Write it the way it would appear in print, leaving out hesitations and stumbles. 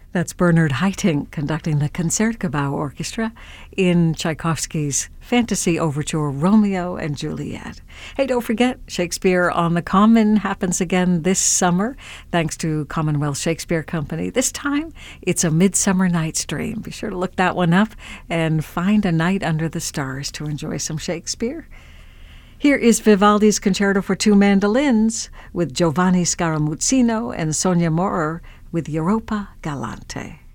That's Bernard Haitink conducting the Concertgebouw Orchestra in Tchaikovsky's fantasy overture Romeo and Juliet. Hey, don't forget, Shakespeare on the Common happens again this summer, thanks to Commonwealth Shakespeare Company. This time, it's A Midsummer Night's Dream. Be sure to look that one up and find a night under the stars to enjoy some Shakespeare. Here is Vivaldi's Concerto for Two Mandolins with Giovanni Scaramuzzino and Sonia Maurer with Europa Galante.